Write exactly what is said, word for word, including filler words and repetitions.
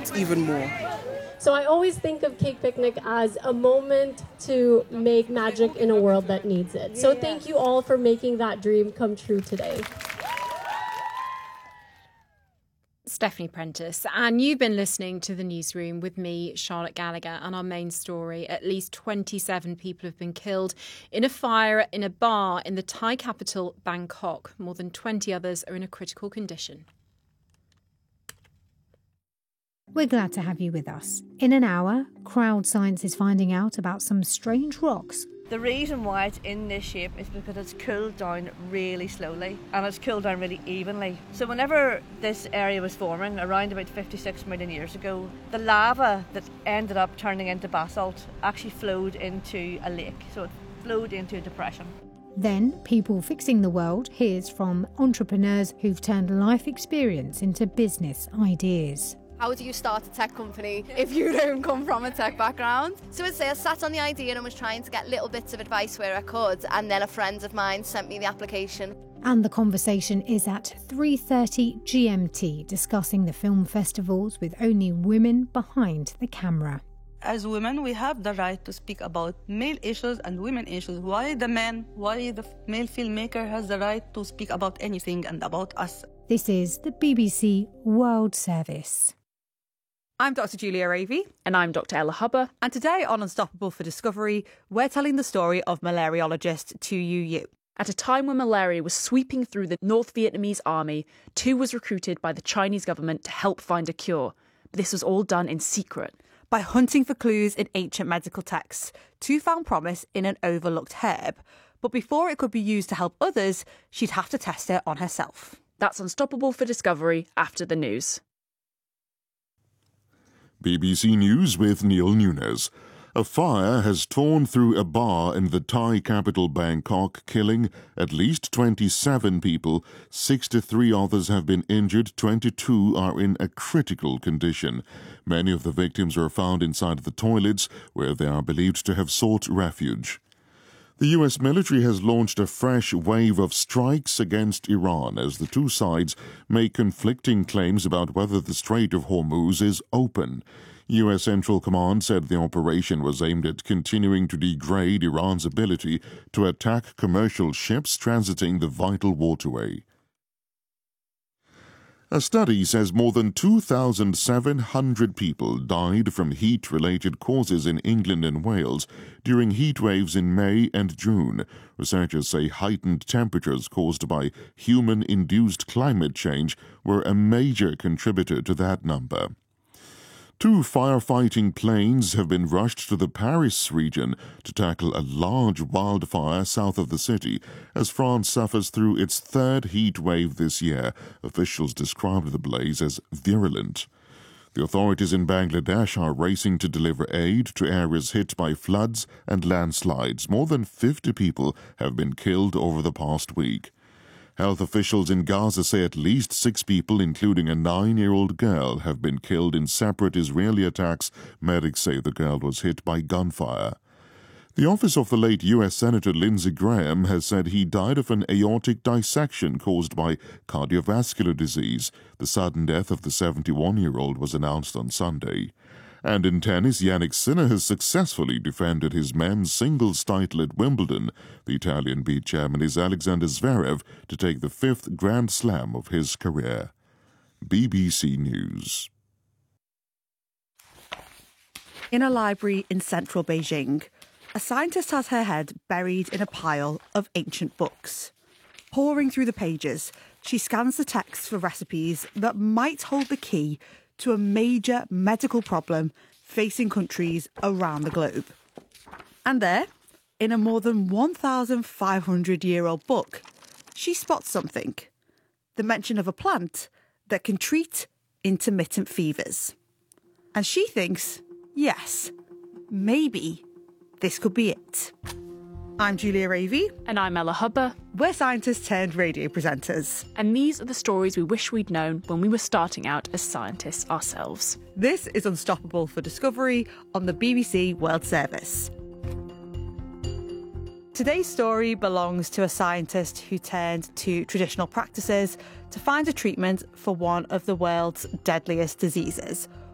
it even more. So I always think of Cake Picnic as a moment to make magic in a world that needs it. So thank you all for making that dream come true today. Stephanie Prentice, and you've been listening to The Newsroom with me, Charlotte Gallagher, and our main story. At least twenty-seven people have been killed in a fire in a bar in the Thai capital, Bangkok. More than twenty others are in a critical condition. We're glad to have you with us. In an hour, Crowd Science is finding out about some strange rocks. The reason why it's in this shape is because it's cooled down really slowly and it's cooled down really evenly. So whenever this area was forming, around about fifty-six million years ago, the lava that ended up turning into basalt actually flowed into a lake. So it flowed into a depression. Then, People Fixing the World hears from entrepreneurs who've turned life experience into business ideas. How do you start a tech company if you don't come from a tech background? So I'd say I sat on the idea and was trying to get little bits of advice where I could, and then a friend of mine sent me the application. And the conversation is at three thirty G M T, discussing the film festivals with only women behind the camera. As women, we have the right to speak about male issues and women issues. Why the man, why the male filmmaker has the right to speak about anything and about us? This is the B B C World Service. I'm Doctor Julia Ravey. And I'm Doctor Ella Hubber. And today on Unstoppable for Discovery, we're telling the story of malariologist Tu Youyou. At a time when malaria was sweeping through the North Vietnamese army, Tu was recruited by the Chinese government to help find a cure. But this was all done in secret. By hunting for clues in ancient medical texts, Tu found promise in an overlooked herb. But before it could be used to help others, she'd have to test it on herself. That's Unstoppable for Discovery after the news. B B C News with Neil Nunes. A fire has torn through a bar in the Thai capital Bangkok, killing at least twenty-seven people. sixty-three others have been injured. twenty-two are in a critical condition. Many of the victims were found inside the toilets, where they are believed to have sought refuge. The U S military has launched a fresh wave of strikes against Iran as the two sides make conflicting claims about whether the Strait of Hormuz is open. U S Central Command said the operation was aimed at continuing to degrade Iran's ability to attack commercial ships transiting the vital waterway. A study says more than two thousand seven hundred people died from heat-related causes in England and Wales during heat waves in May and June. Researchers say heightened temperatures caused by human-induced climate change were a major contributor to that number. Two firefighting planes have been rushed to the Paris region to tackle a large wildfire south of the city as France suffers through its third heat wave this year. Officials described the blaze as virulent. The authorities in Bangladesh are racing to deliver aid to areas hit by floods and landslides. More than fifty people have been killed over the past week. Health officials in Gaza say at least six people, including a nine-year-old girl, have been killed in separate Israeli attacks. Medics say the girl was hit by gunfire. The office of the late U S Senator Lindsey Graham has said he died of an aortic dissection caused by cardiovascular disease. The sudden death of the seventy-one-year-old was announced on Sunday. And in tennis, Jannik Sinner has successfully defended his men's singles title at Wimbledon. The Italian beat Germany's Alexander Zverev to take the fifth Grand Slam of his career. B B C News. In a library in central Beijing, a scientist has her head buried in a pile of ancient books. Poring through the pages, she scans the text for recipes that might hold the key to a major medical problem facing countries around the globe. And there, in a more than one thousand five hundred year old book, she spots something. The mention of a plant that can treat intermittent fevers. And she thinks, yes, maybe this could be it. I'm Julia Ravey. And I'm Ella Hubber. We're scientists turned radio presenters. And these are the stories we wish we'd known when we were starting out as scientists ourselves. This is Unstoppable for Discovery on the B B C World Service. Today's story belongs to a scientist who turned to traditional practices to find a treatment for one of the world's deadliest diseases –